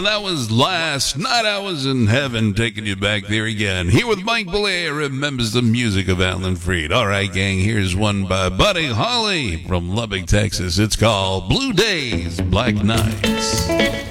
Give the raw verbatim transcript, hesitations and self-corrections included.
that was Last Night I Was in Heaven, taking you back there again. Here with Mike Blair, remembers the music of Alan Freed. All right, gang, here's one by Buddy Holly from Lubbock, Texas. It's called Blue Days, Black Nights.